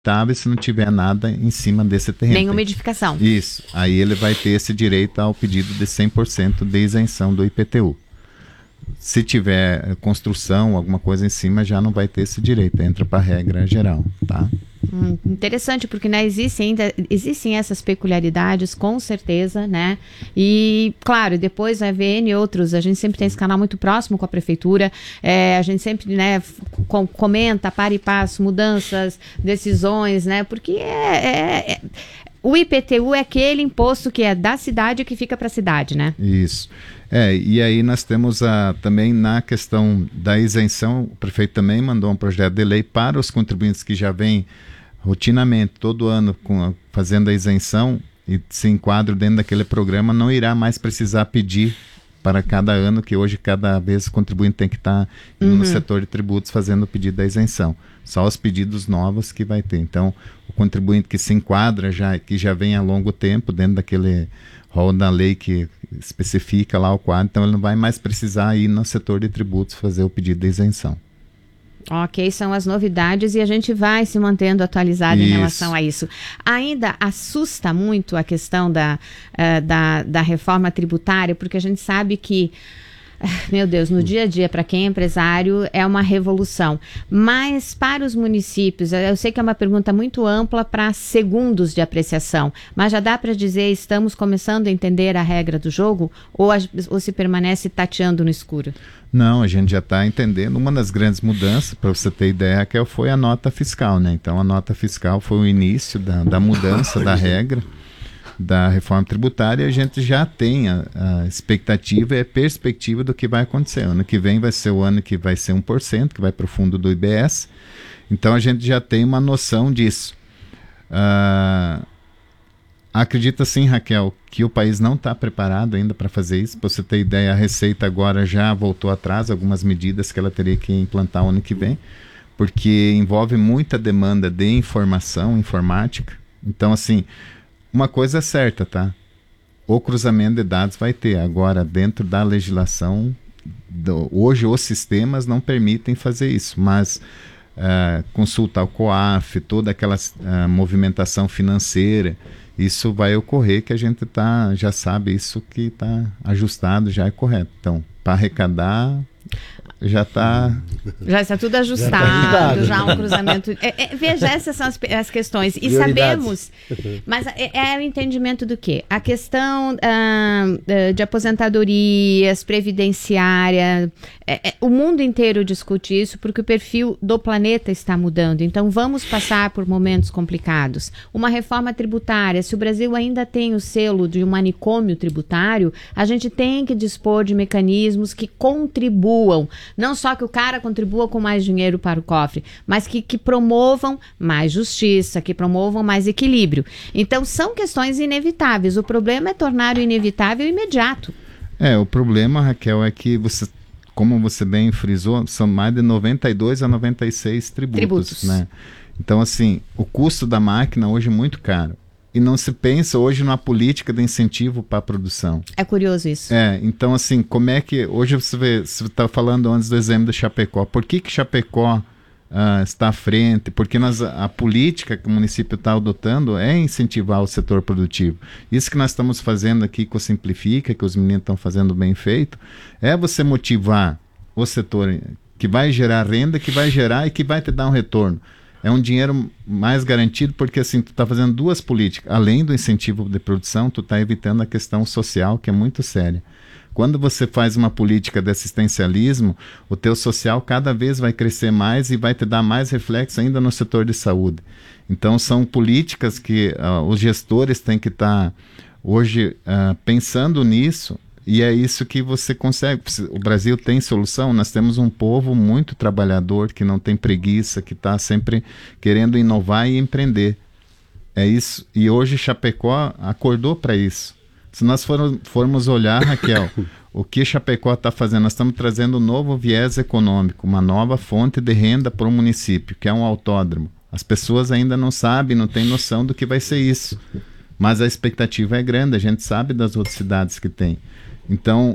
habitável se não tiver nada em cima desse terreno. Nenhuma edificação. Isso. Aí ele vai ter esse direito ao pedido de 100% de isenção do IPTU. Se tiver construção, alguma coisa em cima, já não vai ter esse direito, entra para a regra geral, tá? Interessante, porque né, existem essas peculiaridades, com certeza, né? E, claro, depois vai ver N outros, a gente sempre tem esse canal muito próximo com a prefeitura, a gente sempre, né, comenta, para e passo, mudanças, decisões, né? Porque o IPTU é aquele imposto que é da cidade que fica para a cidade, né? Isso. E aí nós temos também na questão da isenção, o prefeito também mandou um projeto de lei para os contribuintes que já vêm rotinamente, todo ano, fazendo a isenção e se enquadram dentro daquele programa, não irá mais precisar pedir para cada ano, que hoje cada vez o contribuinte tem que estar no setor de tributos fazendo o pedido da isenção. Só os pedidos novos que vai ter. Então, o contribuinte que se enquadra, que já vem há longo tempo dentro daquele rol da lei que especifica lá o quadro, então ele não vai mais precisar ir no setor de tributos fazer o pedido de isenção. Ok, são as novidades e a gente vai se mantendo atualizado em relação a isso. Ainda assusta muito a questão da reforma tributária, porque a gente sabe que, meu Deus, no dia a dia, para quem é empresário, é uma revolução. Mas para os municípios, eu sei que é uma pergunta muito ampla para segundos de apreciação, mas já dá para dizer, estamos começando a entender a regra do jogo ou se permanece tateando no escuro? Não, a gente já está entendendo. Uma das grandes mudanças, para você ter ideia, foi a nota fiscal, né? Então, a nota fiscal foi o início da mudança da regra da reforma tributária. A gente já tem a expectativa e a perspectiva do que vai acontecer. Ano que vem vai ser o ano que vai ser 1%, que vai para o fundo do IBS. Então, a gente já tem uma noção disso. Acredita sim, Raquel, que o país não está preparado ainda para fazer isso. Para você ter ideia, a Receita agora já voltou atrás algumas medidas que ela teria que implantar o ano que vem, porque envolve muita demanda de informação, informática. Então, assim, uma coisa é certa, tá? O cruzamento de dados vai ter. Agora, dentro da legislação, hoje os sistemas não permitem fazer isso, mas consultar o COAF, toda aquela movimentação financeira, isso vai ocorrer, que a gente já sabe isso que está ajustado, já é correto. Então, para arrecadar, já está tudo ajustado, já um cruzamento. Veja, essas são as questões. E sabemos, mas é o entendimento do quê? A questão de aposentadorias, previdenciária, o mundo inteiro discute isso porque o perfil do planeta está mudando. Então, vamos passar por momentos complicados. Uma reforma tributária, se o Brasil ainda tem o selo de um manicômio tributário, a gente tem que dispor de mecanismos que contribuam. Não só que o cara contribua com mais dinheiro para o cofre, mas que promovam mais justiça, que promovam mais equilíbrio. Então, são questões inevitáveis. O problema é tornar o inevitável imediato. O problema, Raquel, é que como você bem frisou, são mais de 92 a 96 tributos. Né? Então, assim, o custo da máquina hoje é muito caro. E não se pensa hoje numa política de incentivo para a produção. É curioso isso. Então assim, como é que... Hoje você está falando antes do exemplo de Chapecó. Por que Chapecó está à frente? Porque a política que o município está adotando é incentivar o setor produtivo. Isso que nós estamos fazendo aqui com o Simplifica, que os meninos estão fazendo bem feito, é você motivar o setor que vai gerar renda, que vai gerar e que vai te dar um retorno. É um dinheiro mais garantido porque assim, tu está fazendo duas políticas. Além do incentivo de produção, tu está evitando a questão social, que é muito séria. Quando você faz uma política de assistencialismo, o teu social cada vez vai crescer mais e vai te dar mais reflexo ainda no setor de saúde. Então, são políticas que os gestores têm que estar hoje pensando nisso. E é isso que você consegue. O Brasil tem solução. Nós temos um povo muito trabalhador, que não tem preguiça, que está sempre querendo inovar e empreender. É isso. E hoje Chapecó acordou para isso. Se nós formos olhar, Raquel, o que Chapecó está fazendo, nós estamos trazendo um novo viés econômico, uma nova fonte de renda para o município, que é um autódromo. As pessoas ainda não sabem, não têm noção do que vai ser isso. Mas a expectativa é grande, a gente sabe das outras cidades que tem. Então,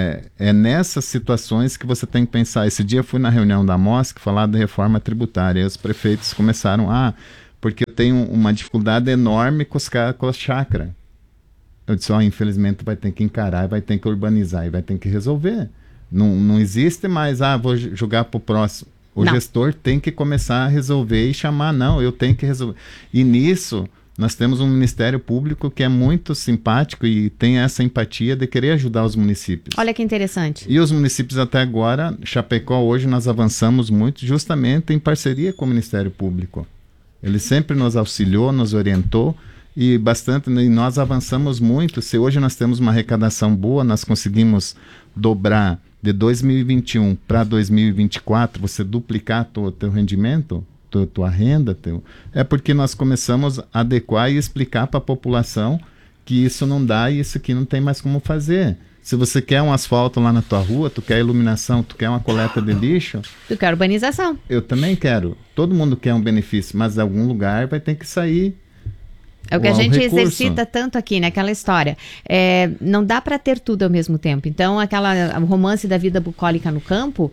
é nessas situações que você tem que pensar. Esse dia eu fui na reunião da MOSC falar da reforma tributária, e os prefeitos começaram, porque eu tenho uma dificuldade enorme com a chácara. Eu disse, infelizmente vai ter que encarar, vai ter que urbanizar e vai ter que resolver. Não existe mais, vou jogar para o próximo. O gestor tem que começar a resolver e chamar, eu tenho que resolver. E nisso, nós temos um Ministério Público que é muito simpático e tem essa empatia de querer ajudar os municípios. Olha que interessante. E os municípios até agora, Chapecó, hoje nós avançamos muito justamente em parceria com o Ministério Público. Ele sempre nos auxiliou, nos orientou e bastante, e nós avançamos muito. Se hoje nós temos uma arrecadação boa, nós conseguimos dobrar de 2021 para 2024, você duplicar teu rendimento, tua renda, é porque nós começamos a adequar e explicar para a população que isso não dá e isso aqui não tem mais como fazer. Se você quer um asfalto lá na tua rua, tu quer iluminação, tu quer uma coleta de lixo... Tu quer urbanização. Eu também quero. Todo mundo quer um benefício, mas de algum lugar vai ter que sair. É o que a gente exercita tanto aqui, né? Aquela história. Não dá para ter tudo ao mesmo tempo. Então, o romance da vida bucólica no campo,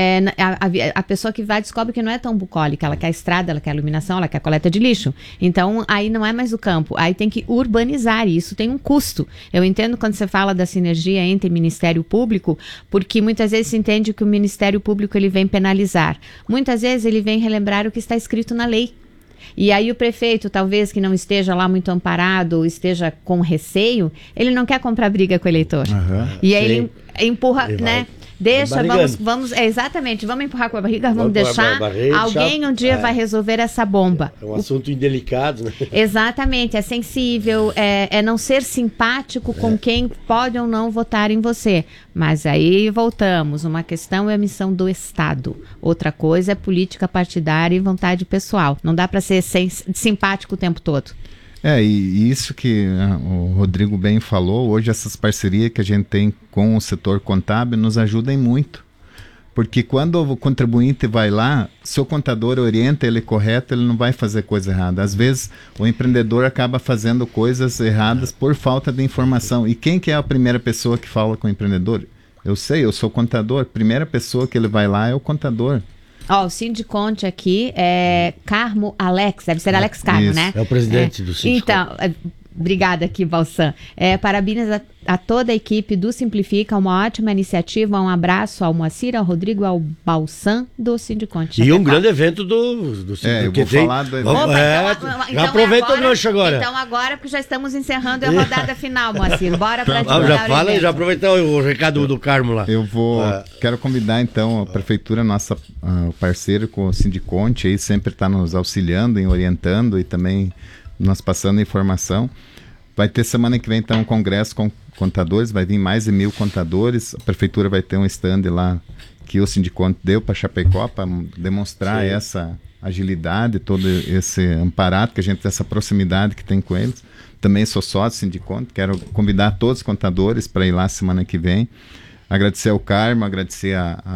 a pessoa que vai descobre que não é tão bucólica. Ela quer a estrada, ela quer a iluminação, ela quer a coleta de lixo. Então, aí não é mais o campo. Aí tem que urbanizar e isso tem um custo. Eu entendo quando você fala da sinergia entre Ministério Público, porque muitas vezes se entende que o Ministério Público ele vem penalizar. Muitas vezes ele vem relembrar o que está escrito na lei. E aí o prefeito, talvez que não esteja lá muito amparado, ou esteja com receio, ele não quer comprar briga com o eleitor. E aí ele empurra, né? Deixa, vamos exatamente, vamos empurrar com a barriga, vamos deixar, alguém um dia vai resolver essa bomba. É um assunto indelicado, né? Exatamente, é sensível, é não ser simpático com quem pode ou não votar em você. Mas aí voltamos, uma questão é a missão do Estado, outra coisa é política partidária e vontade pessoal. Não dá para ser simpático o tempo todo. E isso que o Rodrigo bem falou, hoje essas parcerias que a gente tem com o setor contábil nos ajudam muito. Porque quando o contribuinte vai lá, se o contador orienta ele correto, ele não vai fazer coisa errada. Às vezes o empreendedor acaba fazendo coisas erradas por falta de informação. E quem que é a primeira pessoa que fala com o empreendedor? Eu sou contador. Primeira pessoa que ele vai lá é o contador. O Sindiconte aqui é Carmo Alex, deve ser Alex Carmo, né? É o presidente do Sindiconte. Então, obrigada aqui, Balsan. Parabéns a toda a equipe do Simplifica, uma ótima iniciativa, um abraço ao Moacir, ao Rodrigo, ao Balsan do Sindiconte. E um grande evento do Sindiconte. Eu vou falar do evento. Já aproveita o gancho agora. Então agora, porque já estamos encerrando a rodada final, Moacir. Bora para já aproveitar o recado do Carmo lá. Quero convidar então a Prefeitura, nossa parceira com o Sindiconte, aí sempre está nos auxiliando, orientando e também nós passando informação. Vai ter semana que vem então um congresso com contadores, vai vir mais de 1.000 contadores. A prefeitura vai ter um stand lá que o Sindiconte deu para Chapecó para demonstrar essa agilidade, todo esse amparado que a gente, essa proximidade que tem com eles. Também sou sócio do Sindiconte, quero convidar todos os contadores para ir lá semana que vem. Agradecer ao Carmo, agradecer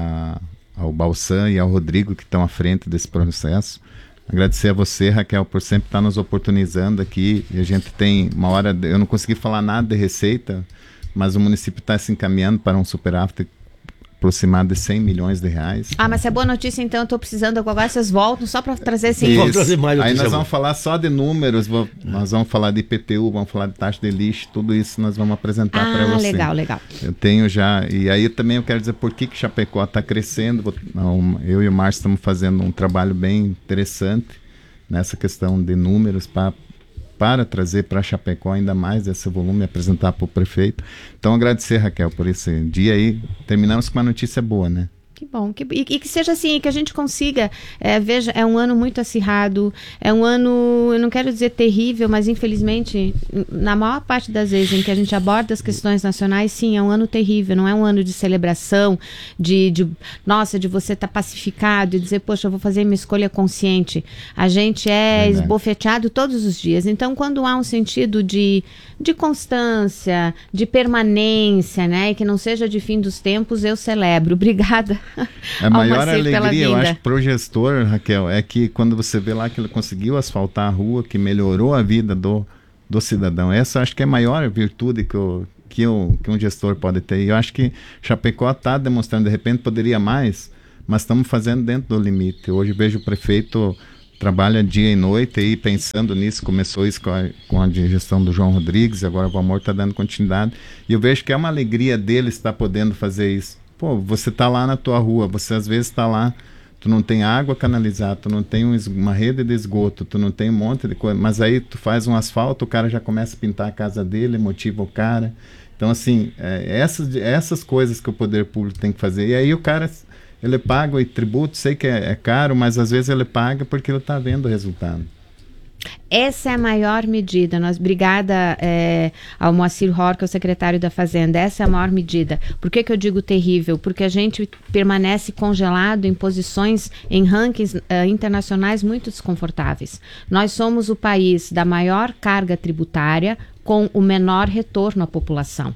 ao Balsan e ao Rodrigo que estão à frente desse processo. Agradecer a você, Raquel, por sempre estar nos oportunizando aqui. E a gente tem uma hora... Eu não consegui falar nada de receita, mas o município está se encaminhando para um superávit aproximado de 100 milhões de reais. Mas se é boa notícia, então eu estou precisando. Agora vocês voltam só para trazer esse... Vamos trazer mais notícia. Aí nós vamos falar só de números, nós vamos falar de IPTU, vamos falar de taxa de lixo, tudo isso nós vamos apresentar para você. Legal. Eu tenho já... E aí também eu quero dizer por que Chapecó está crescendo. Eu e o Márcio estamos fazendo um trabalho bem interessante nessa questão de números para trazer para Chapecó ainda mais esse volume e apresentar para o prefeito. Então, agradecer, Raquel, por esse dia aí. Terminamos com uma notícia boa, né? Que bom, e que seja assim, que a gente consiga, veja, é um ano muito acirrado, é um ano, eu não quero dizer terrível, mas infelizmente, na maior parte das vezes em que a gente aborda as questões nacionais, sim, é um ano terrível, não é um ano de celebração, de você estar pacificado e dizer, poxa, eu vou fazer minha escolha consciente. A gente é esbofeteado todos os dias, então quando há um sentido de constância, de permanência, né, e que não seja de fim dos tempos, eu celebro. Obrigada. A maior alegria, eu acho, para o gestor, Raquel, é que quando você vê lá que ele conseguiu asfaltar a rua, que melhorou a vida do cidadão. Essa acho que é a maior virtude que um gestor pode ter. E eu acho que Chapecó está demonstrando, de repente poderia mais, mas estamos fazendo dentro do limite. Hoje vejo o prefeito trabalha dia e noite aí pensando nisso, começou isso com a gestão do João Rodrigues, agora o Valmor está dando continuidade, e eu vejo que é uma alegria dele estar podendo fazer isso. Pô, você está lá na tua rua, você às vezes está lá, tu não tem água canalizada, tu não tem uma rede de esgoto, tu não tem um monte de coisa, mas aí tu faz um asfalto, o cara já começa a pintar a casa dele, motiva o cara. Então, assim, essas coisas que o poder público tem que fazer. E aí o cara, ele paga o tributo, sei que é caro, mas às vezes ele paga porque ele está vendo o resultado. Essa é a maior medida. Obrigada ao Moacir Horca, o secretário da Fazenda. Essa é a maior medida. Por que eu digo terrível? Porque a gente permanece congelado em posições, em rankings internacionais muito desconfortáveis. Nós somos o país da maior carga tributária com o menor retorno à população.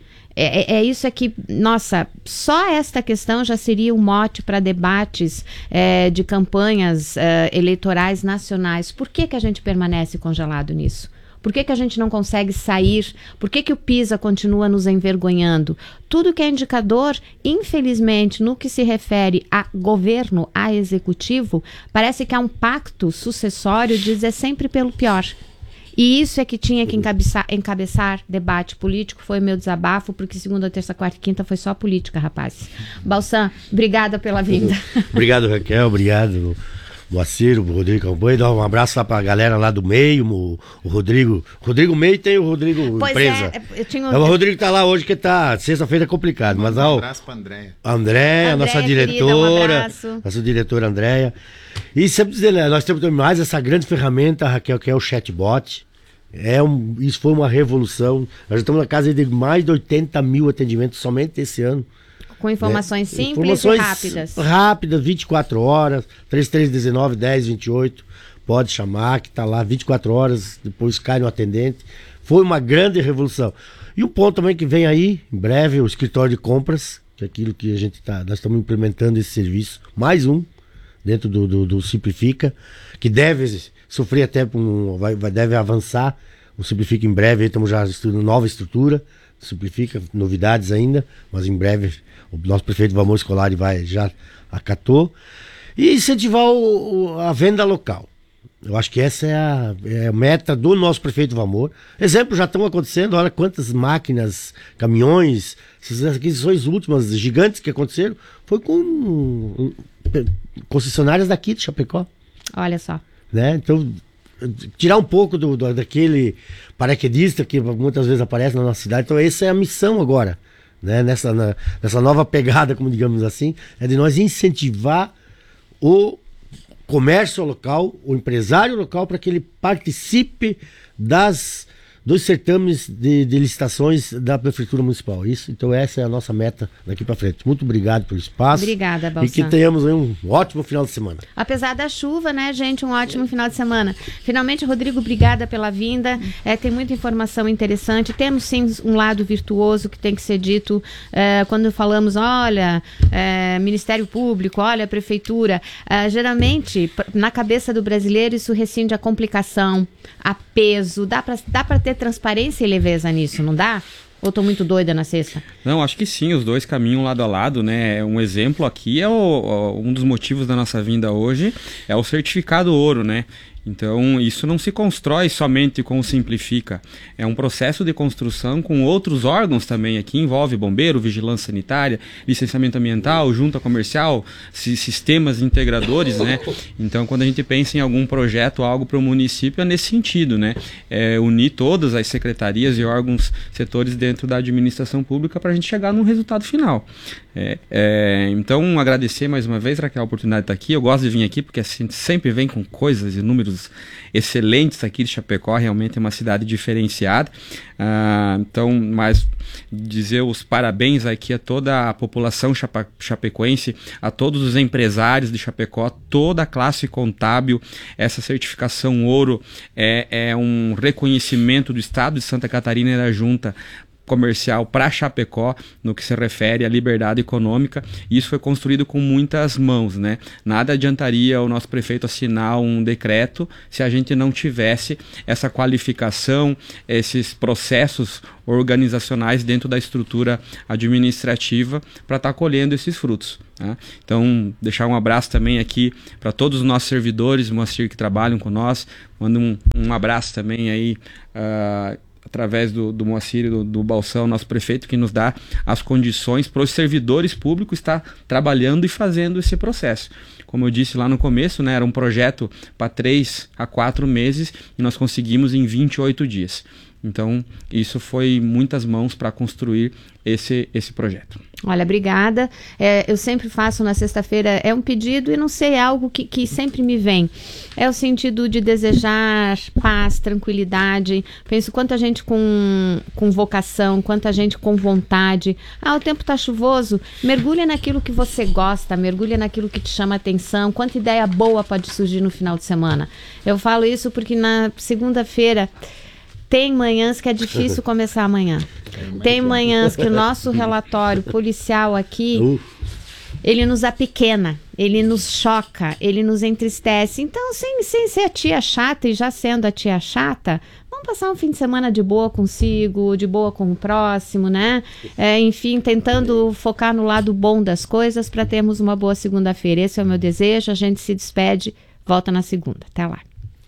É isso aqui, nossa, só esta questão já seria um mote para debates de campanhas eleitorais nacionais. Por que a gente permanece congelado nisso? Por que a gente não consegue sair? Por que o PISA continua nos envergonhando? Tudo que é indicador, infelizmente, no que se refere a governo, a executivo, parece que há um pacto sucessório de dizer sempre pelo pior. E isso é que tinha que encabeçar debate político, foi meu desabafo, porque segunda, terça, quarta e quinta foi só política, rapazes. Balsan, obrigada pela vinda. Obrigado, Raquel, obrigado, Moacir, o Rodrigo Campanha. Dá um abraço lá pra galera lá do meio, o Rodrigo. Rodrigo Meio tem o Rodrigo pois Empresa. O Rodrigo tá lá hoje, que tá sexta-feira é complicado. Mas um abraço pra Andréia. Andréia, nossa diretora. Nossa diretora Andréia. E sempre dizer, né, nós temos mais essa grande ferramenta, Raquel, que é o chatbot. Isso foi uma revolução. Nós já estamos na casa de mais de 80 mil atendimentos somente esse ano. Com informações simples e rápidas. Rápidas, 24 horas, 3319 1028. Pode chamar, que está lá 24 horas, depois cai no atendente. Foi uma grande revolução. E um ponto também que vem aí, em breve, o escritório de compras, que é aquilo que nós estamos implementando esse serviço. Mais um, dentro do Simplifica, que deve sofrer até, deve avançar. O Simplifica em breve, estamos já estudando nova estrutura. Simplifica, novidades ainda, mas em breve o nosso prefeito Valmor Scolari já acatou. E incentivar a venda local. Eu acho que essa é a meta do nosso prefeito Valmor. Exemplos já estão acontecendo, olha quantas máquinas, caminhões, essas aquisições últimas gigantes que aconteceram, foi com concessionárias daqui de Chapecó. Olha só. Né? Então, tirar um pouco daquele paraquedista que muitas vezes aparece na nossa cidade. Então essa é a missão agora, né? Nessa nova pegada, como digamos assim, é de nós incentivar o comércio local, o empresário local, para que ele participe dos certames de licitações da Prefeitura Municipal. Então essa é a nossa meta daqui para frente. Muito obrigado pelo espaço. Obrigada, Balsan. E que tenhamos um ótimo final de semana. Apesar da chuva, né, gente, um ótimo final de semana. Finalmente, Rodrigo, obrigada pela vinda. Tem muita informação interessante. Temos sim um lado virtuoso que tem que ser dito quando falamos, olha, Ministério Público, olha, Prefeitura. Geralmente, na cabeça do brasileiro, isso rescinde a complicação, a peso. Dá para ter transparência e leveza nisso, não dá? Ou estou muito doida na sexta? Não, acho que sim, os dois caminham lado a lado, né? Um exemplo aqui um dos motivos da nossa vinda hoje é o certificado ouro, né? Então, isso não se constrói somente com o Simplifica. É um processo de construção com outros órgãos também aqui. Envolve bombeiro, vigilância sanitária, licenciamento ambiental, junta comercial, sistemas integradores, né? Então, quando a gente pensa em algum projeto, algo para o município, é nesse sentido, né? Unir todas as secretarias e órgãos, setores dentro da administração pública para a gente chegar num resultado final. Então, agradecer mais uma vez, Raquel, a oportunidade de estar aqui. Eu gosto de vir aqui porque a gente sempre vem com coisas e números excelentes aqui de Chapecó. Realmente é uma cidade diferenciada. Então, mais dizer os parabéns aqui a toda a população chapecoense, a todos os empresários de Chapecó, toda a classe contábil. Essa certificação ouro é um reconhecimento do Estado de Santa Catarina e da Junta comercial para Chapecó, no que se refere à liberdade econômica. Isso foi construído com muitas mãos, né? Nada adiantaria o nosso prefeito assinar um decreto se a gente não tivesse essa qualificação, esses processos organizacionais dentro da estrutura administrativa para estar colhendo esses frutos, né? Então, deixar um abraço também aqui para todos os nossos servidores, Moacir, que trabalham com nós. Mando um abraço também aí através do Moacir, do Balsão, nosso prefeito, que nos dá as condições para os servidores públicos estar trabalhando e fazendo esse processo. Como eu disse lá no começo, né, era um projeto para 3 a 4 meses e nós conseguimos em 28 dias. Então, isso foi muitas mãos para construir esse projeto. Olha, obrigada. Eu sempre faço na sexta-feira, é um pedido e não sei, é algo que sempre me vem. É o sentido de desejar paz, tranquilidade. Penso quanta gente com vocação, quanta gente com vontade. O tempo está chuvoso, mergulha naquilo que você gosta, mergulha naquilo que te chama atenção. Quanta ideia boa pode surgir no final de semana. Eu falo isso porque na segunda-feira tem manhãs que é difícil começar amanhã. Tem manhãs que o nosso relatório policial aqui, ele nos apequena, ele nos choca, ele nos entristece. Então, sem ser a tia chata, e já sendo a tia chata, vamos passar um fim de semana de boa consigo, de boa com o próximo, né? Enfim, tentando focar no lado bom das coisas para termos uma boa segunda-feira. Esse é o meu desejo. A gente se despede, volta na segunda. Até lá.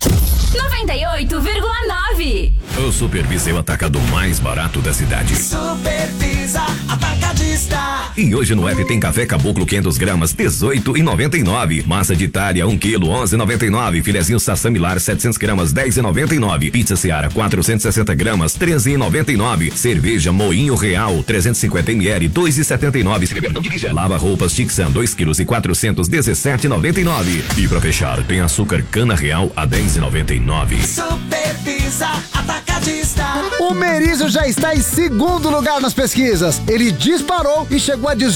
98,9. O Supervisa é o atacado mais barato da cidade. Supervisa Atacadista. E hoje no app tem café caboclo 500 gramas, R$18,99. Massa de Itália 1 kg, R$11,99. Filezinho Sassamilar 700 gramas, R$10,99. Pizza Seara 460 gramas, R$13,99. Cerveja Moinho Real 350 ml, R$2,79. Se beber não dirija. Lava roupas Tixan 2 kg e 400, R$17,99. E pra fechar tem açúcar Cana Real a R$10,99. Supervisa Atacadista. O Merizio já está em segundo lugar nas pesquisas. Ele disparou e chegou a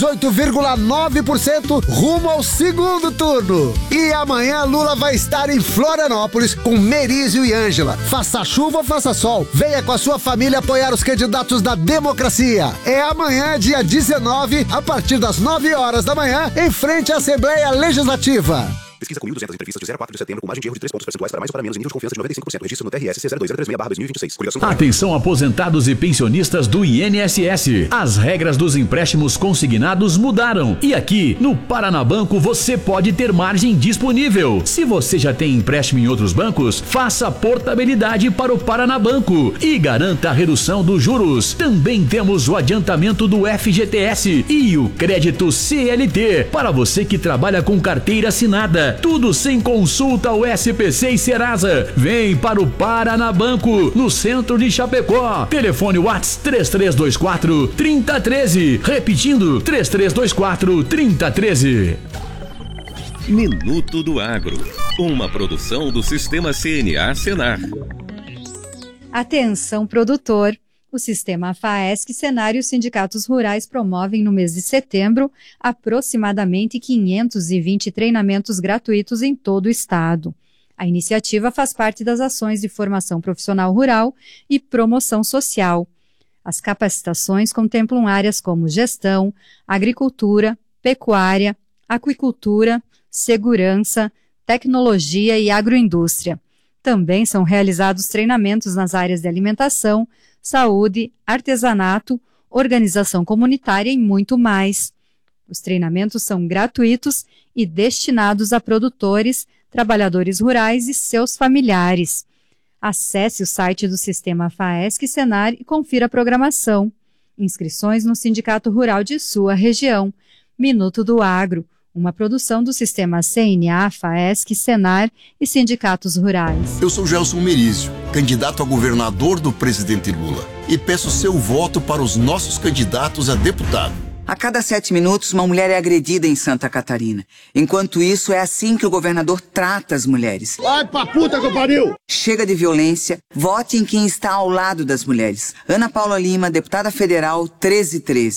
18,9% rumo ao segundo turno. E amanhã Lula vai estar em Florianópolis com Merizio e Ângela. Faça chuva ou faça sol, venha com a sua família apoiar os candidatos da democracia. É amanhã, dia 19, a partir das 9 horas da manhã, em frente à Assembleia Legislativa. Pesquisa com 1.200 entrevistas de 0 a 4 de setembro com margem de erro de 3 pontos percentuais para mais ou para menos em nível de confiança de 95%. Registro no TRS C0236/2026. Atenção aposentados e pensionistas do INSS. As regras dos empréstimos consignados mudaram. E aqui, no Paranabanco, você pode ter margem disponível. Se você já tem empréstimo em outros bancos, faça portabilidade para o Paranabanco e garanta a redução dos juros. Também temos o adiantamento do FGTS e o crédito CLT para você que trabalha com carteira assinada. Tudo sem consulta ao SPC e Serasa. Vem para o Paranabanco, no centro de Chapecó. Telefone WhatsApp 3324-3013. Repetindo, 3324-3013. Minuto do Agro, uma produção do Sistema CNA Senar. Atenção, produtor. O Sistema FAESC, Senar e os sindicatos rurais promovem no mês de setembro aproximadamente 520 treinamentos gratuitos em todo o estado. A iniciativa faz parte das ações de formação profissional rural e promoção social. As capacitações contemplam áreas como gestão, agricultura, pecuária, aquicultura, segurança, tecnologia e agroindústria. Também são realizados treinamentos nas áreas de alimentação, saúde, artesanato, organização comunitária e muito mais. Os treinamentos são gratuitos e destinados a produtores, trabalhadores rurais e seus familiares. Acesse o site do Sistema FAESC Senar e confira a programação. Inscrições no Sindicato Rural de sua região. Minuto do Agro, uma produção do Sistema CNA, FAESC, Senar e sindicatos rurais. Eu sou Gelson Merizio, candidato a governador do presidente Lula, e peço seu voto para os nossos candidatos a deputado. A cada 7 minutos, uma mulher é agredida em Santa Catarina. Enquanto isso, é assim que o governador trata as mulheres. Vai pra puta que eu pariu! Chega de violência, vote em quem está ao lado das mulheres. Ana Paula Lima, deputada federal 1313.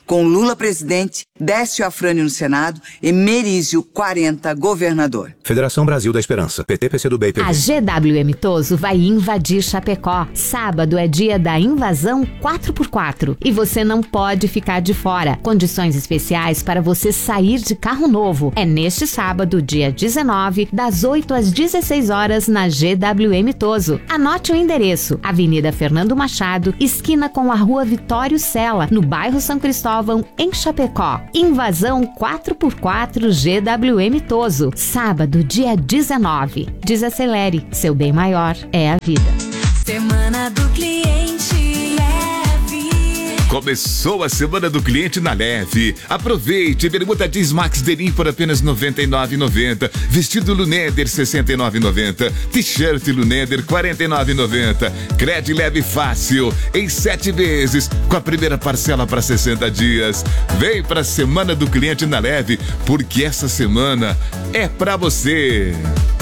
com Lula presidente, Décio Afrânio no Senado e Merizio 40 governador. Federação Brasil da Esperança, PT, PCdoB e PV. A GWM Toso vai invadir Chapecó. Sábado é dia da invasão 4x4 e você não pode ficar de fora. Condições especiais para você sair de carro novo. É neste sábado, dia 19, das 8 às 16 horas na GWM Toso. Anote o endereço: Avenida Fernando Machado, esquina com a Rua Vitório Sela, no bairro São Cristóvão, em Chapecó. Invasão 4x4 GWM Toso. Sábado, dia 19. Desacelere, seu bem maior é a vida. Semana do Cliente Leve. Começou a Semana do Cliente na Leve. Aproveite, bermuda jeans Max Denim por apenas R$ 99,90. Vestido Luneder R$ 69,90. T-shirt Luneder R$ 49,90. Crédito leve fácil, em 7 vezes, com a primeira parcela para 60 dias. Vem pra Semana do Cliente na Leve, porque essa semana é pra você.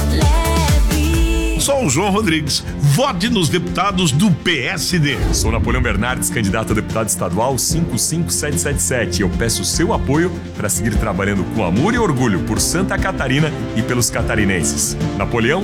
Sou o João Rodrigues. Vote nos deputados do PSD. Sou Napoleão Bernardes, candidato a deputado estadual 55777. Eu peço seu apoio para seguir trabalhando com amor e orgulho por Santa Catarina e pelos catarinenses. Napoleão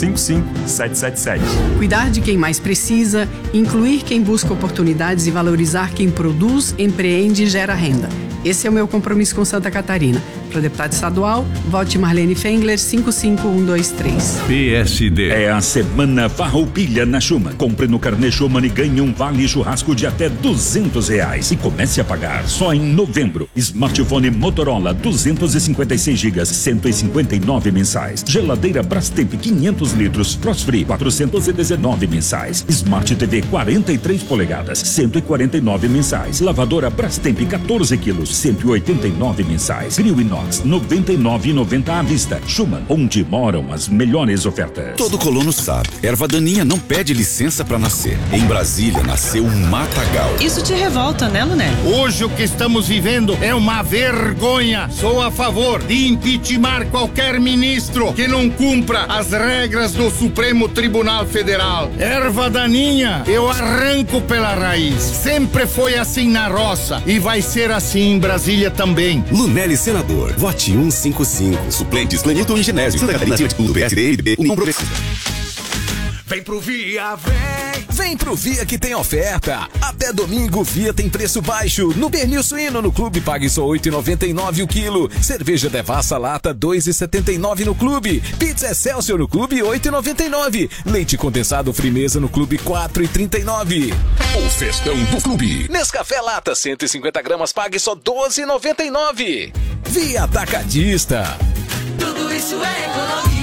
55777. Cuidar de quem mais precisa, incluir quem busca oportunidades e valorizar quem produz, empreende e gera renda. Esse é o meu compromisso com Santa Catarina. Para deputado estadual, vote Marlene Fengler 55123. PSD. É a Semana Farroupilha na Schumann. Compre no carnê Schumann e ganhe um vale churrasco de até R$200 e comece a pagar só em novembro. Smartphone Motorola 256 GB, 159 mensais. Geladeira Brastemp 500 litros, Frost Free 419 mensais. Smart TV 43 polegadas, 149 mensais. Lavadora Brastemp 14 quilos, 189 mensais. Grill Inox 99,90 à vista. Schumann, onde moram as melhores ofertas. Todo colono sabe, erva daninha não pede licença pra nascer. Em Brasília nasceu um matagal. Isso te revolta, né, Luné? Hoje o que estamos vivendo é uma vergonha. Sou a favor de impeachment qualquer ministro que não cumpra as regras do Supremo Tribunal Federal. Erva daninha, eu arranco pela raiz. Sempre foi assim na roça e vai ser assim em Brasília também. Lunelli, senador. Vote 155. Suplentes, Clenilton e Genésio. Santa Catarina, do PSD, IDB, União Progressista. Vem pro Via, vem! Vem pro Via que tem oferta! Até domingo, Via tem preço baixo. No pernil suíno, no clube, pague só R$ 8,99 o quilo. Cerveja Devassa Lata, R$ 2,79 no clube. Pizza Excelsior no clube, R$ 8,99. Leite condensado Frimeza no clube, R$ 4,39. O festão do clube. Nescafé Lata, 150 gramas, pague só R$ 12,99. Via Atacadista. Tudo isso é economia.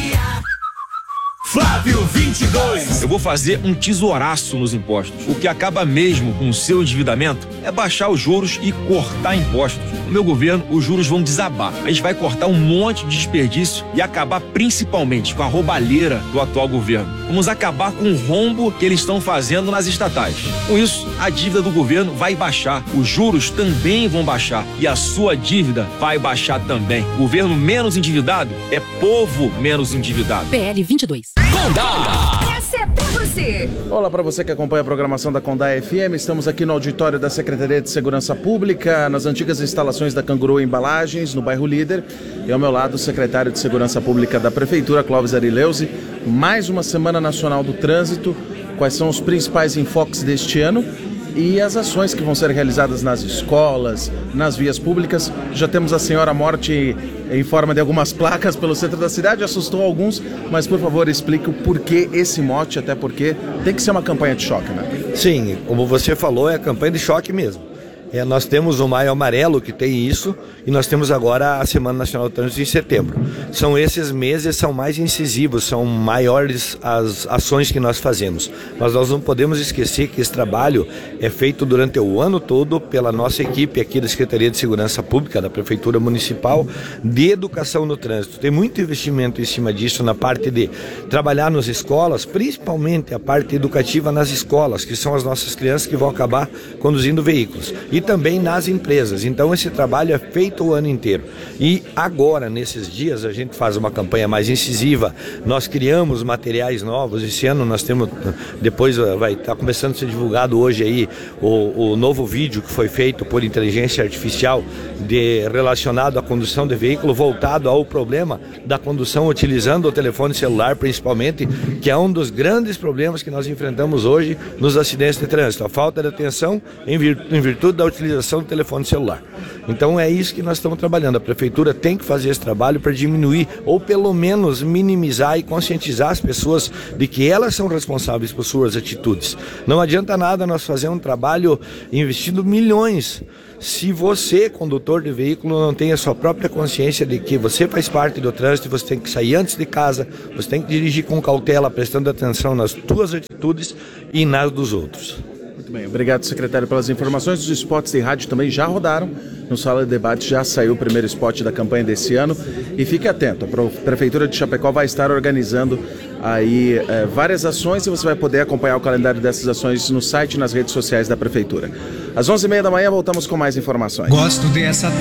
Flávio 22. Eu vou fazer um tesouraço nos impostos. O que acaba mesmo com o seu endividamento é baixar os juros e cortar impostos. No meu governo, os juros vão desabar. A gente vai cortar um monte de desperdício e acabar principalmente com a roubalheira do atual governo. Vamos acabar com o rombo que eles estão fazendo nas estatais. Com isso, a dívida do governo vai baixar. Os juros também vão baixar e a sua dívida vai baixar também. Governo menos endividado é povo menos endividado. PL 22. Condá. Essa é pra você. Olá para você que acompanha a programação da Condá FM. Estamos aqui no auditório da Secretaria de Segurança Pública, nas antigas instalações da Canguru Embalagens, no bairro Líder. E ao meu lado, o secretário de Segurança Pública da Prefeitura, Clóvis Arileuzi. Mais uma Semana Nacional do Trânsito. Quais são os principais enfoques deste ano? E as ações que vão ser realizadas nas escolas, nas vias públicas. Já temos a Senhora Morte em forma de algumas placas pelo centro da cidade, assustou alguns, mas por favor explique o porquê esse mote, até porque tem que ser uma campanha de choque, né? Sim, como você falou, é a campanha de choque mesmo. Nós temos o Maio Amarelo, que tem isso, e nós temos agora a Semana Nacional do Trânsito em setembro. São esses meses, são mais incisivos, são maiores as ações que nós fazemos. Mas nós não podemos esquecer que esse trabalho é feito durante o ano todo pela nossa equipe aqui da Secretaria de Segurança Pública, da Prefeitura Municipal, de Educação no Trânsito. Tem muito investimento em cima disso, na parte de trabalhar nas escolas, principalmente a parte educativa nas escolas, que são as nossas crianças que vão acabar conduzindo veículos. E também nas empresas. Então esse trabalho é feito o ano inteiro. E agora, nesses dias, a gente faz uma campanha mais incisiva, nós criamos materiais novos. Esse ano nós temos, depois vai estar começando a ser divulgado hoje aí o novo vídeo que foi feito por inteligência artificial relacionado à condução de veículo, voltado ao problema da condução utilizando o telefone celular principalmente, que é um dos grandes problemas que nós enfrentamos hoje nos acidentes de trânsito, a falta de atenção em virtude da utilização do telefone celular. Então é isso que nós estamos trabalhando. A prefeitura tem que fazer esse trabalho para diminuir ou pelo menos minimizar e conscientizar as pessoas de que elas são responsáveis por suas atitudes. Não adianta nada nós fazer um trabalho investindo milhões se você, condutor de veículo, não tem a sua própria consciência de que você faz parte do trânsito, você tem que sair antes de casa, você tem que dirigir com cautela, prestando atenção nas suas atitudes e nas dos outros. Muito bem, obrigado, secretário, pelas informações. Os spots de rádio também já rodaram. No Sala de Debate já saiu o primeiro spot da campanha desse ano. E fique atento, a Prefeitura de Chapecó vai estar organizando aí várias ações e você vai poder acompanhar o calendário dessas ações no site e nas redes sociais da Prefeitura. Às 11h30 da manhã voltamos com mais informações. Gosto dessa